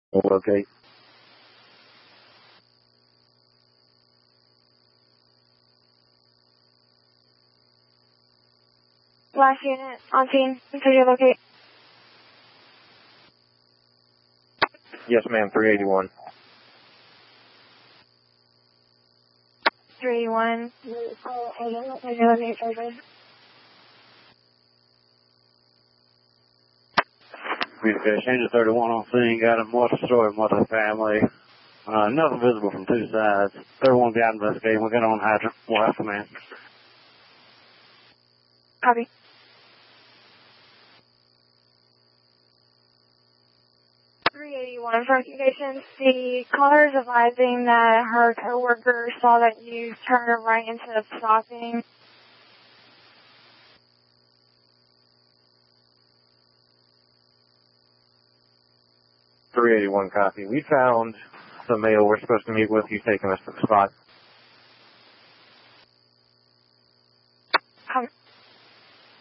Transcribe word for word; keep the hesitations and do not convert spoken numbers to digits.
Locate. Last unit on scene. Could you locate? Yes, ma'am, three eighty-one. three eighty-one. Oh, agent, could you locate surgery? We've got change thirty-one on scene, got a multi-story multi-family. Uh, nothing visible from two sides. thirty-one got investigating. We're going on hydrant. We'll have some answers. Copy. three eighty-one for occupations. The caller is advising that her coworker saw that you turned right instead of stopping. three eighty-one copy. We found the male we're supposed to meet with. He's taking us to the spot. Copy.